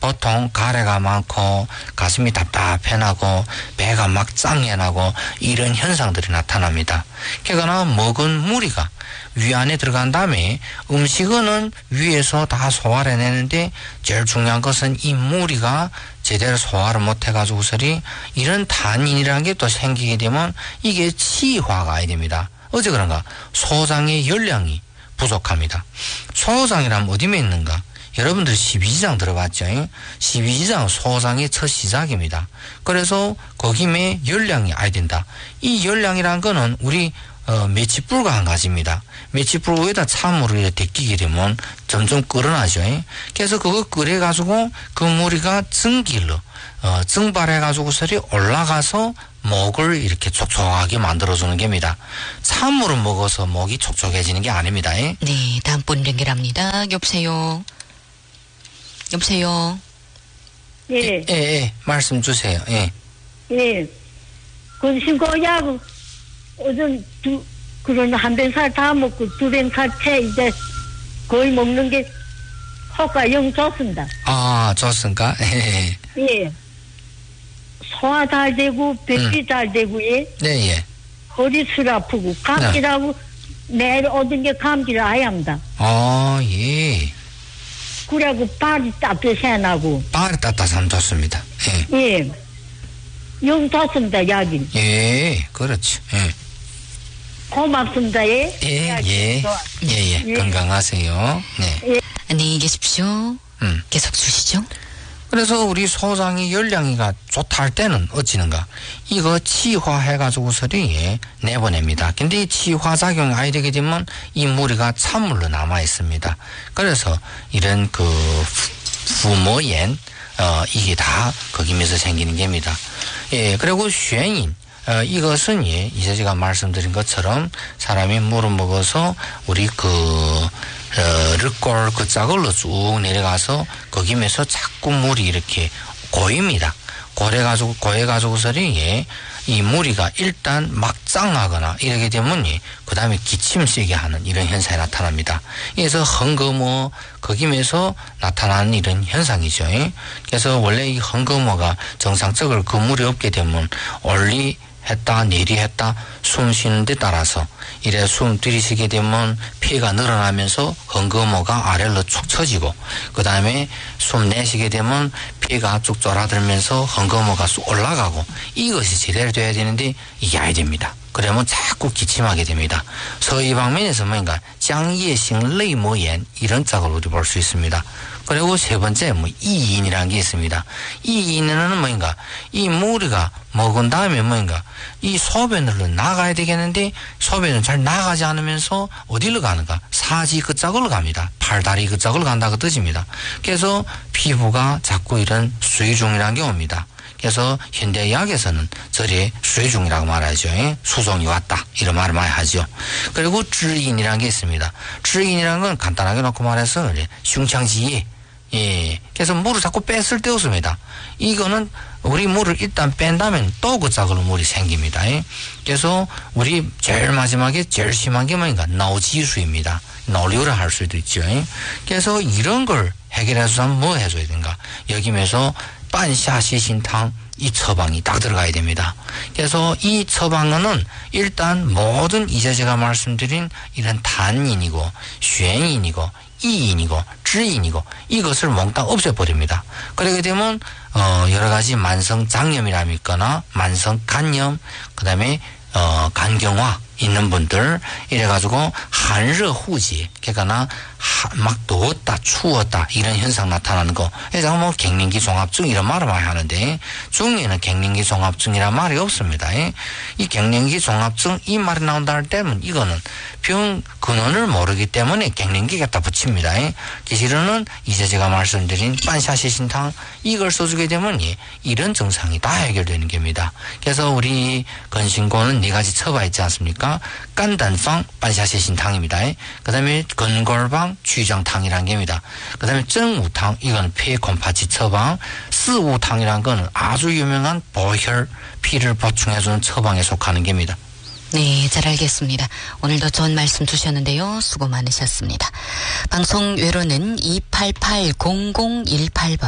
보통 가래가 많고 가슴이 답답해나고 배가 막 짱해나고 이런 현상들이 나타납니다. 그러나 먹은 무리가 위 안에 들어간 다음에 음식은 위에서 다 소화를 해내는데 제일 중요한 것은 이 무리가 제대로 소화를 못해가지고서리 이런 단인이라는 게 또 생기게 되면 이게 치화가 아야 됩니다. 어째 그런가? 소장의 열량이 부족합니다. 소장이라면 어디에 있는가? 여러분들 12지장 들어봤죠? 12지장 소장의 첫 시작입니다. 그래서 거기에 열량이 아야 된다. 이 열량이란 거는 우리 맷집불과 한 가지입니다. 맷집불 위에다 찬물을 이렇게 데끼게 되면 점점 끓어나죠. 그래서 그거 끓여가지고 그 무리가 증기로 증발해가지고서리 올라가서 목을 이렇게 촉촉하게 만들어주는 겁니다. 찬물을 먹어서 목이 촉촉해지는 게 아닙니다. 네, 다음 분 연결합니다. 여보세요. 여보세요. 예. 예, 말씀 주세요. 예. 예. 근신고약 오전 그런 한 병살 다 먹고 두 병살 채 이제 거의 먹는 게 효과 영 좋습니다. 아, 좋습니까? 예. 예. 소화 잘 되고 배피 잘 되고 예. 네, 예. 허리술 아프고 감기라고 내일 오던 게 감기를 아야 합니다. 아, 예. 그래고 발이 따뜻해나고. 발이 따뜻하면 좋습니다. 예. 예. 영 좋습니다, 약이. 예, 그렇죠. 예. 고맙습니다, 예. 예. 건강하세요. 네. 예. 안녕히 계십시오. 계속 주시죠. 그래서 우리 소장이 열량이가 좋다 할 때는 어찌는가? 이거 치화해가지고서리 내보냅니다. 근데 이 치화작용이 아예 되게 되면 이 무리가 찬물로 남아있습니다. 그래서 이런 부모엔, 이게 다 거기면서 생기는 겁니다. 예, 그리고 쉔인. 이것은 이제 제가 말씀드린 것처럼 사람이 물을 먹어서 우리 르골 그 짝을로 쭉 내려가서 거기면서 자꾸 물이 이렇게 고입니다. 고해가지고서리 이 무리가 일단 막 짱하거나 이러게 되면 그 다음에 기침 세게 하는 이런 현상이 나타납니다. 그래서 헝거모 거기면서 나타나는 이런 현상이죠. 그래서 원래 이 헝거모가 정상적으로 그 물이 없게 되면 올리 했다 내리 했다 숨 쉬는 데 따라서 이래 숨 들이쉬게 되면 폐가 늘어나면서 헝거모가 아래로 축 처지고 그 다음에 숨 내쉬게 되면 폐가 쭉 쫄아들면서 헝거모가 쑥 올라가고 이것이 제대로 돼야 되는데 이게 아야 됩니다. 그러면 자꾸 기침하게 됩니다. 서이 방면에서 뭔가 장예性类膜炎 이런 짝을 우리 볼 수 있습니다. 그리고 세 번째 이인이라는 게 있습니다. 이인은 뭔가 이 무리가 먹은 다음에 뭔가 이 소변으로 나가야 되겠는데 소변은 잘 나가지 않으면서 어디로 가는가? 사지 그 짝으로 갑니다. 팔다리 그 짝으로 간다고 뜻입니다. 그래서 피부가 자꾸 이런 수위중이라는 게 옵니다. 그래서 현대의학에서는 저리 수혜중이라고 말하죠. 수종이 왔다 이런 말을 많이 하죠. 그리고 질인이라는 게 있습니다. 질인이라는 건 간단하게 놓고 말해서 흉창지에 그래서 물을 자꾸 뺐을 때 없습니다. 이거는 우리 물을 일단 뺀다면 또 그 짝으로 물이 생깁니다. 그래서 우리 제일 마지막에 제일 심한 게 뭐인가? 노지수입니다. 노류를 할 수도 있죠. 그래서 이런 걸 해결해서 뭐 해줘야 되는가? 여기면서 반샤시신탕 이 처방이 딱 들어가야 됩니다. 그래서 이 처방은 일단 모든 이제 제가 말씀드린 이런 단인이고 쉔인이고 이인이고 질인이고 이것을 몽땅 없애버립니다. 그러게 되면 여러 가지 만성 장염이라 있거나 만성 간염 그다음에 간경화 있는 분들 이래가지고 한러 후지 그러니까 막 더웠다 추웠다 이런 현상 나타나는 거 그래서 뭐 갱년기 종합증 이런 말을 많이 하는데 중에는 갱년기 종합증이란 말이 없습니다. 이 갱년기 종합증 이 말이 나온다 할 때는 이거는 병 근원을 모르기 때문에 갱년기 갖다 붙입니다. 기실은 이제 제가 말씀드린 반샤시신탕 이걸 써주게 되면 이런 증상이 다 해결되는 겁니다. 그래서 우리 건신고는 4가지 처방 있지 않습니까? 깐단팡 반샤시신탕입니다. 그 다음에 건골방 취장탕이라는 겁니다. 그 다음에 정우탕 이건 폐곰파치 처방, 스우탕이라는 건 아주 유명한 보혈 피를 보충해주는 처방에 속하는 겁니다. 네, 잘 알겠습니다. 오늘도 좋은 말씀 주셨는데요. 수고 많으셨습니다. 방송 외로는 288-0018번